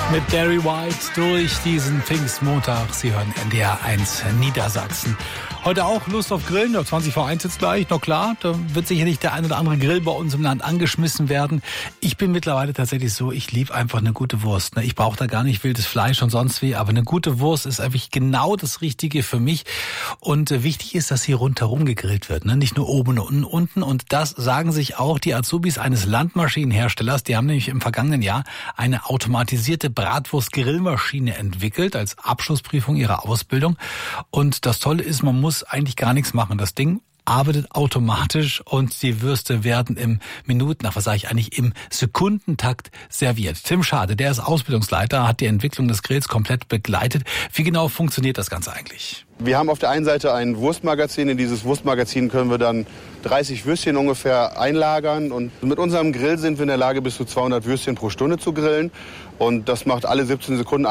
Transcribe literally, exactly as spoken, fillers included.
Mit Barry White durch diesen Pfingstmontag. Sie hören N D R eins Niedersachsen. Heute auch Lust auf Grillen. Ja, zwanzig vor eins jetzt gleich. Noch klar, da wird sicherlich der ein oder andere Grill bei uns im Land angeschmissen werden. Ich bin mittlerweile tatsächlich so, ich liebe einfach eine gute Wurst. Ich brauche da gar nicht wildes Fleisch und sonst wie, aber eine gute Wurst ist einfach genau das Richtige für mich. Und wichtig ist, dass hier rundherum gegrillt wird, nicht nur oben und unten. Und das sagen sich auch die Azubis eines Landmaschinenherstellers. Die haben nämlich im vergangenen Jahr eine automatisierte Bratwurst-Grillmaschine entwickelt als Abschlussprüfung ihrer Ausbildung. Und das Tolle ist, man muss eigentlich gar nichts machen. Das Ding arbeitet automatisch und die Würste werden im Minuten, ach was sage ich eigentlich, im Sekundentakt serviert. Tim Schade, der ist Ausbildungsleiter, hat die Entwicklung des Grills komplett begleitet. Wie genau funktioniert das Ganze eigentlich? Wir haben auf der einen Seite ein Wurstmagazin. In dieses Wurstmagazin können wir dann dreißig Würstchen ungefähr einlagern. Und mit unserem Grill sind wir in der Lage, bis zu zweihundert Würstchen pro Stunde zu grillen. Und das macht alle siebzehn Sekunden